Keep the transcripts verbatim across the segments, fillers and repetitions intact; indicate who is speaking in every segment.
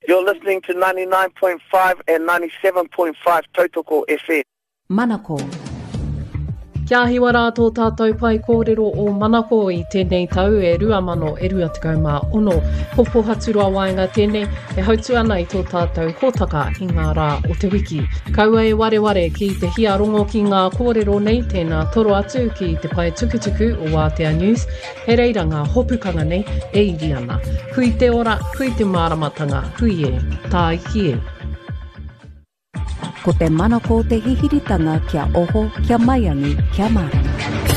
Speaker 1: You're listening to ninety-nine point five and ninety-seven point five Tautoko F M.
Speaker 2: Manako.
Speaker 3: Kia hiwa rātou tātou pai kōrero o Manako i tēnei tau e rua mano e rua tekau mā ono. Popo haturua waenga tēnei e hautu ana i tō tātou hōtaka i ngā rā o te wiki. Kaua e ware ware ki te hia rongo ki ngā kōrero nei tēnā toro atu ki te pai tukutuku o Wātea News. He reira ngā hopukanga nei e iri ana. Hui te ora, hui te māramatanga, hui e, tā iki e.
Speaker 2: Ko te manako te hihiritanga kia oho, kia maiangi, kia marama.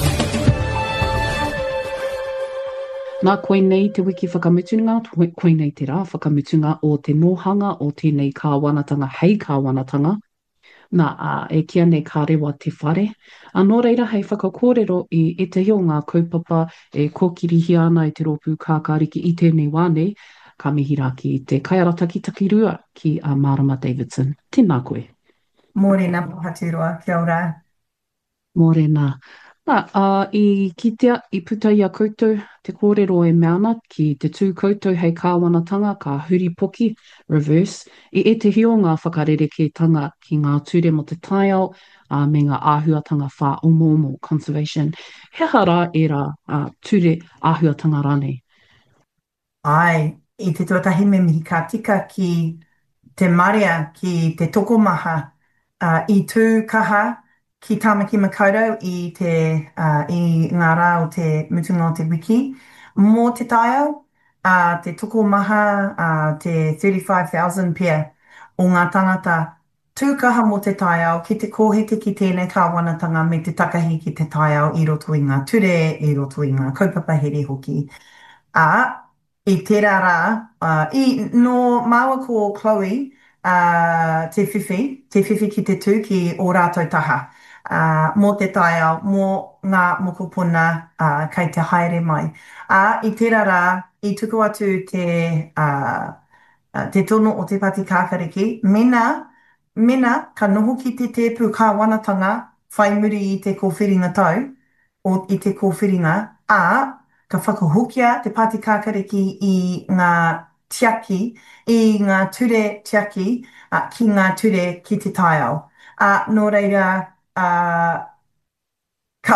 Speaker 3: Nā koe nei te wiki whakamutunga, koe nei te rā whakamutunga o te nohanga o tēnei kāwanatanga, hei kāwanatanga. Nā uh, e kia nei kā rewa te whare. Anō reira hei whakakōrero i e te hio ngā kaupapa e kōkirihi ana i te rōpū kākāriki i tēnei wānei, ka mihi rā ki te kaiarata ki takirua ki a uh, Marama Davidson. Tēnā koe.
Speaker 4: Mōrena pohatirua, kia ora.
Speaker 3: Mōrena. Nā, uh, i kitea, i puta i a koutou, te kōrero e meana ki te tū koutou hei kāwanatanga, ka huri poki, reverse, i e te hio ngā whakarereke-tanga ki ngā ture mo te taiao, uh, me ngā āhuatanga whā omo omo, conservation. He hara e rā uh, ture āhuatanga rānei?
Speaker 4: Ai, i te tuatahi me mihi ka tika ki te marea, ki te tokomaha, Uh, i tū kaha ki Tāmaki Makaurau i, te, uh, i ngā rā o te mutunga o te wiki. Mō te taiao, uh, te toko maha, uh, te thirty-five thousand pia o ngā tangata tūkaha mō te taiao ki te kōhete ki tēnei kāwanatanga me te takahi ki te taiao i roto i ngā ture, i roto i ngā kaupapa here hoki. A, i tērā rā, uh, i no māua ko Chloe, Uh, te whiwhi, te whiwhi ki te tū ki o rātou taha. Uh, mō te taiao, mō ngā mokopuna uh, kei te haere mai. Uh, I tērā rā, i tuku atu te, uh, uh, te tono o te pati kākariki, mena, mena ka noho ki te tēpū kāwanatanga whai muri i te kōwhiringa tau, o i te kōwhiringa, a ka whakahukia te pati kākariki i ngā tiaki, i ngā ture tiaki, uh, ki ngā ture ki te taiao. Uh, nō reira, uh, ka,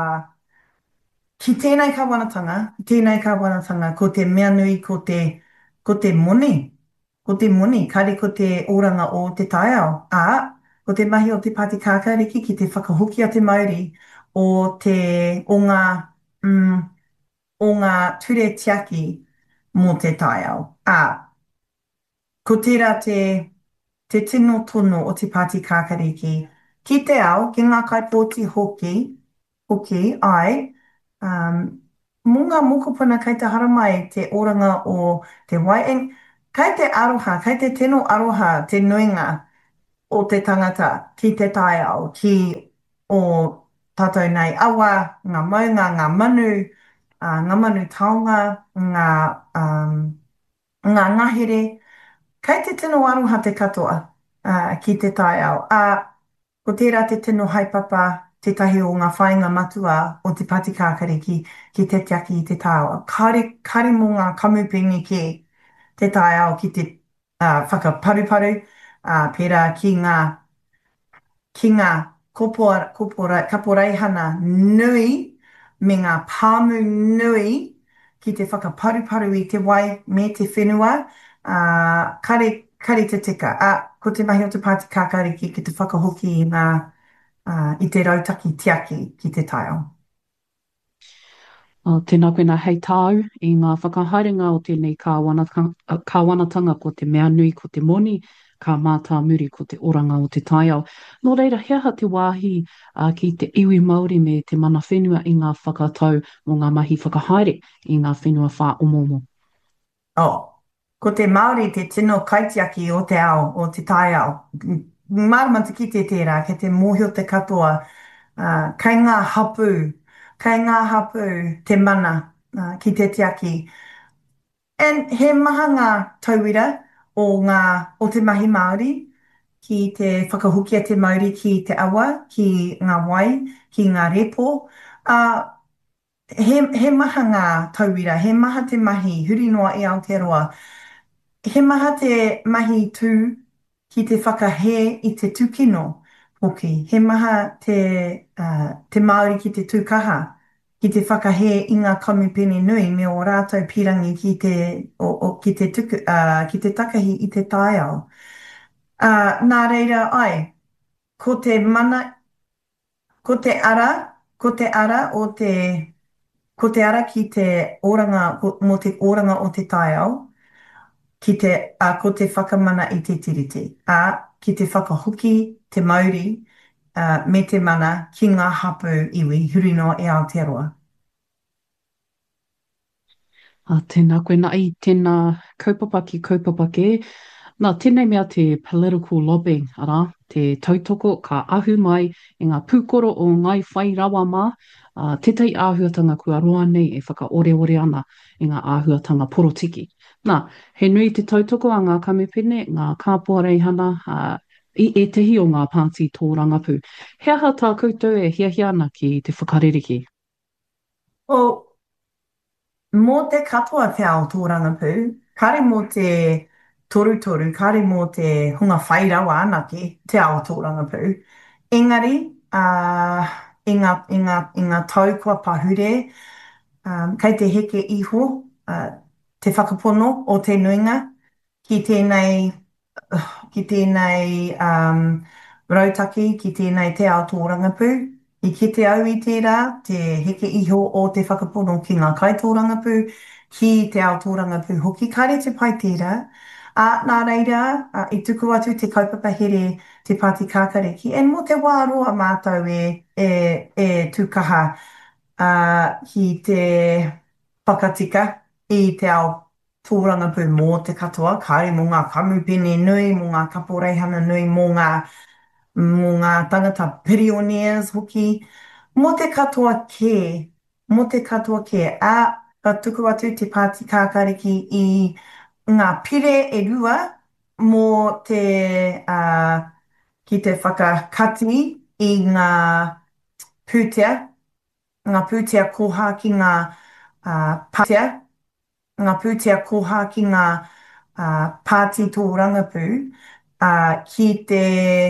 Speaker 4: ki tēnei kāwanatanga, tēnei kāwanatanga, ko te mea nui, ko te, ko te moni, ko te moni, kare ko te oranga o te taiao. A, ko te mahi o te pati kākariki ki te whakahukia te mauri o te, o ngā, mm, o ngā ture tiaki mō te taiao. A, ko tērā te, te tino tono o te pāti kākariki. Ki te ao, ki ngā kaipōti hoki, hoki, ai, um, mō ngā mokopuna kei te haramai te oranga o te waieng, kei te aroha, kei te tino aroha, te nuinga o te tangata ki te taiao, ki o tātou nei awa, ngā maunga, ngā manu, uh, ngā manu taonga, ngā, um, ngā ngahere, kei te tino aroha te katoa uh, ki te taiao. A, ko tērā te tino haipapa, tetahi o ngā whainga matua o te pati kākariki ki te tiaki i te taiao. Kare, kare mō ngā kamupingi ki te taiao ki te uh, whakaparuparu, uh, pērā ki ngā, ki ngā kopora, kopora, kaporeihana nui, me ngā pāmu nui, ki te whakaparuparu i te wai me te whenua, Uh, kare, kare te tika. A, ko te mahi o te pāti kākariki ki te whakahoki i ngā, uh, i te rautaki tiaki ki te taiao.
Speaker 3: Uh, tēnā koe hei tāu i ngā whakahaerenga o tēnei kāwanatanga, kāwanatanga ko te mea nui ko te moni, ka mātā muri ko te oranga o te taiao. Nō reira, heaha te wāhi uh, ki te iwi Māori me te mana whenua i ngā whakatau mō ngā mahi whakahaere i ngā whenua whā omomo.
Speaker 4: Oh. Ko te Māori te tino kaitiaki o te ao, o te taiao. Māramata ki te tērā, ke te mōhio te katoa, uh, kei ngā hapu, kei ngā hapu te mana uh, ki te tiaki. And he maha ngā tauira o, ngā, o te mahi Māori, ki te whakahukia te Māori ki te awa, ki ngā wai, ki ngā repo. Uh, he, he maha ngā tauira, he maha te mahi, huri noa i Aotearoa. he maha te mahi tū ki te whakahē i te tūkino hoki. He maha te, uh, te Māori ki te tūkaha ki te whakahē i ngā kamupene nui me o rātou pirangi ki te, o, o, ki te, tuku, uh, ki te takahi i te taiao. Uh, nā reira ai, ko te mana, ko te ara, ko te ara o te, ko te ara ki te oranga, mo te oranga o te taiao, ki te, a ko te whakamana i te tiriti. A ki te whakahoki, te mauri, uh, me te mana ki ngā hapu iwi, huri no e Aotearoa.
Speaker 3: A tēnā koe nā i tēnā kaupapa ki kaupapa ke. Nā, tēnei mea te political lobbying, ara, te tautoko ka ahu mai i ngā pūkoro o ngai whai rawa mā, uh, tētai āhuatanga kua roa nei e whakaore-ore ana i ngā āhuatanga porotiki. Nā, he nui te tautoko a ngā kamupene, ngā kāpua reihana, uh, i e tehi o ngā pāti tō rangapu. He aha tā koutou e hiahia ana ki te whakaririki?
Speaker 4: O, mō te katoa te ao tō rangapu, kare mō te toru-toru, kare mō te hunga whairawa anake te ao tō rangapu. Engari, uh, i, ngā, i, ngā, i ngā tau kua pahure, um, kei te heke iho, uh, te whakapono o te nuinga, ki tēnei, uh, ki tēnei um, rautaki, ki tēnei te ao tō rangapu. I kite au i tērā, te heke iho o te whakapono ki ngā kaitōrangapu, ki te ao tōrangapu hoki, kare te pai tērā. A nā reira, a, i tuku atu te kaupapa here te Pāti Kākariki, e mo te wā roa mātou e, e, e tukaha uh, ki te whakatika i te ao tōrangapu mō te katoa, kare mō ngā kamupene nui, mō ngā kaporeihana nui, mō ngā mō ngā tangata pioneers hoki, mō te katoa kē, mō te katoa kē, a ka tuku atu te Pāti Kākariki i ngā pire e rua mō te, uh, ki te whakakati i ngā pūtea, ngā pūtea koha ki ngā uh, pātea, ngā pūtea koha ki ngā uh, pāti tō rangapu, uh, ki te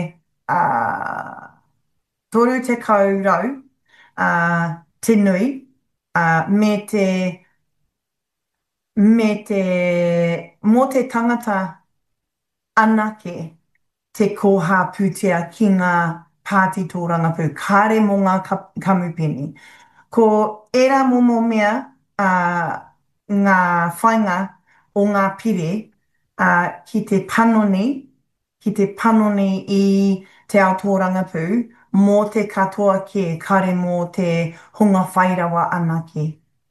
Speaker 4: uh, toru te kaurau, uh, te nui, uh, me te, me te, mō te tangata anake te koha pūtea ki ngā pāti tō rangapu, kāre mō ngā kamupene. Ko era momo mea uh, ngā whainga o ngā pire uh, ki te panoni, ki te panoni i te ao tō rangapu, mō te katoa ke kare mō te hunga whairawa anake.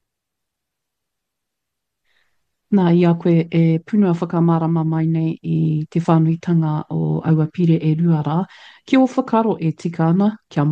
Speaker 3: Nā, i a koe e punua whakamārama mai nei i te whānuitanga o aua pire e ruara. Ki o whakaro e tika ana, kia